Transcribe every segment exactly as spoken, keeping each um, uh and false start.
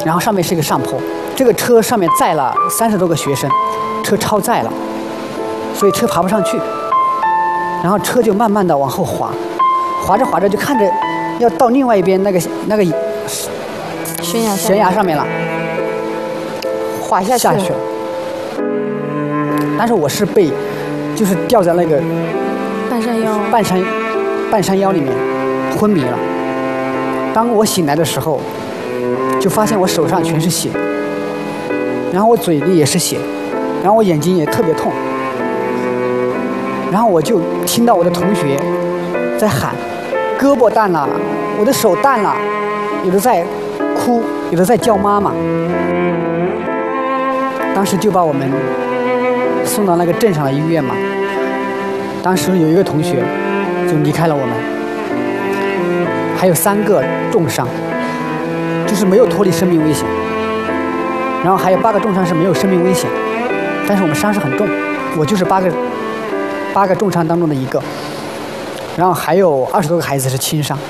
然后上面是一个上坡，这个车上面载了三十多个学生，车超载了，所以车爬不上去，然后车就慢慢的往后滑，滑着滑着就看着要到另外一边那个那个悬崖悬崖上面了， 滑下去下去了。但是我是被就是吊在那个半山腰半山半山腰里面昏迷了。当我醒来的时候，就发现我手上全是血，然后我嘴里也是血，然后我眼睛也特别痛，然后我就听到我的同学在喊胳膊断了，我的手断了，有的在哭，有的在叫妈妈。当时就把我们送到那个镇上的医院嘛。当时有一个同学就离开了我们，还有三个重伤，就是没有脱离生命危险，然后还有八个重伤是没有生命危险，但是我们伤势很重，我就是八个八个重伤当中的一个，然后还有二十多个孩子是轻伤。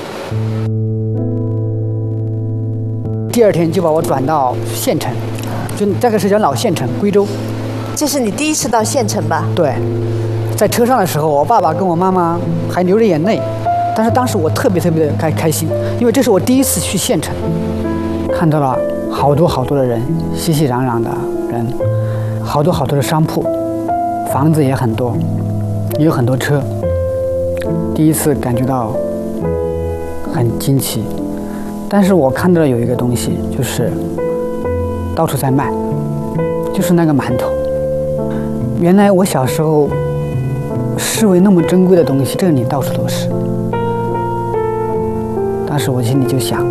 第二天就把我转到县城，就这个是叫老县城，贵州。 这是你第一次到县城吧？ 对，在车上的时候，我爸爸跟我妈妈还流着眼泪，但是当时我特别特别的开开心，因为这是我第一次去县城，看到了好多好多的人，熙熙攘攘的人，好多好多的商铺，房子也很多，也有很多车。第一次感觉到很惊奇，但是我看到了有一个东西，就是到处在卖，就是那个馒头。原来我小时候视为那么珍贵的东西，这里到处都是。当时我心里就想，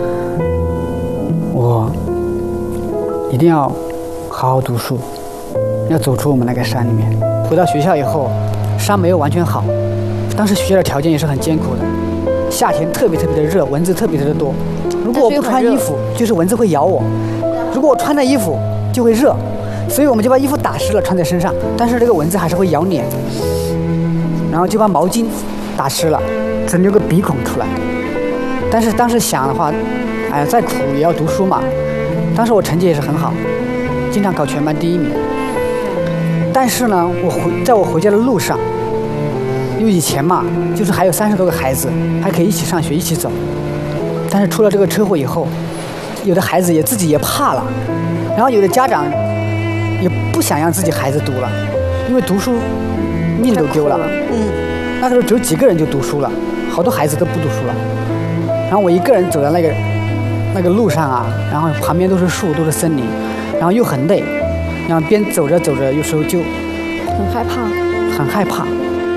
我一定要好好读书，要走出我们那个山里面。回到学校以后，伤没有完全好，当时学校的条件也是很艰苦的，夏天特别特别的热，蚊子特别特别的多。如果我不穿衣服，就是蚊子会咬我；如果我穿了衣服，就会热。所以我们就把衣服打湿了穿在身上，但是这个蚊子还是会咬脸，然后就把毛巾打湿了，只留个鼻孔出来。但是当时想的话，哎呀，再苦也要读书嘛。当时我成绩也是很好，经常考全班第一名。但是呢，我回在我回家的路上，因为以前嘛，就是还有三十多个孩子还可以一起上学一起走，但是出了这个车祸以后，有的孩子也自己也怕了，然后有的家长也不想让自己孩子读了，因为读书命都丢了。 嗯， 那时候只有几个人就读书了，好多孩子都不读书了。然后我一个人走在那个那个路上啊，然后旁边都是树，都是森林，然后又很累，然后边走着走着，有时候就很害怕， 很害怕。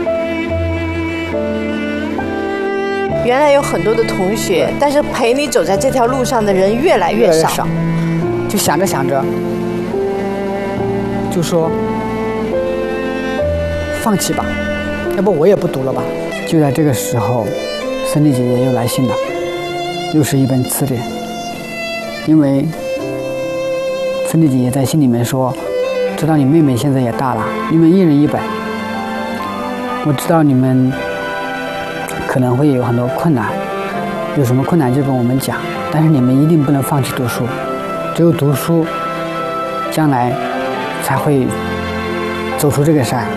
原来有很多的同学，但是陪你走在这条路上的人越来越少。 越来越少，就想着想着，就说放弃吧，要不我也不读了吧。就在这个时候，森丽姐姐又来信了，又是一本词典。因为森丽姐姐在信里面说，知道你妹妹现在也大了，你们一人一本。我知道你们可能会有很多困难，有什么困难就跟我们讲，但是你们一定不能放弃读书，只有读书，将来才会走出这个山。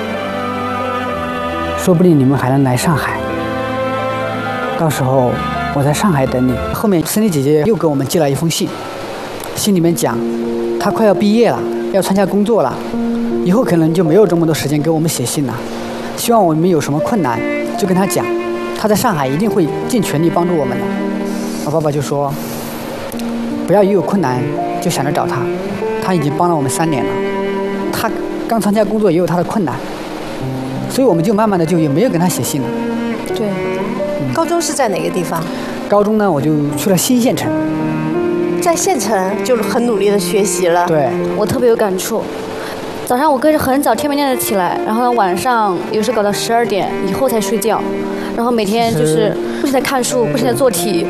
说不定你们还能来上海，到时候我在上海等你。后面森丽姐姐又给我们寄了一封信，信里面讲她快要毕业了，要参加工作了，以后可能就没有这么多时间给我们写信了，希望我们有什么困难就跟她讲，她在上海一定会尽全力帮助我们的。我爸爸就说不要一有困难就想着找她，她已经帮了我们三年了，她刚参加工作也有她的困难，所以我们就慢慢的就也没有跟她写信了。 对，高中是在哪个地方？ 高中呢，我就去了新县城。 在县城就是很努力的学习了。 对， 我特别有感触。早上我哥是很早天不亮的起来，然后晚上有时搞到十二点以后才睡觉，然后每天就是不停的看书，不停的做题。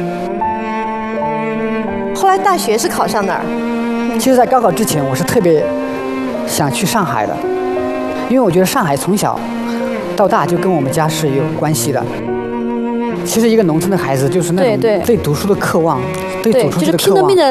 后来大学是考上哪儿？ 其实在高考之前我是特别想去上海的，因为我觉得上海从小到大就跟我们家是有关系的。其实一个农村的孩子就是那种对读书的渴望，对走出去的渴望。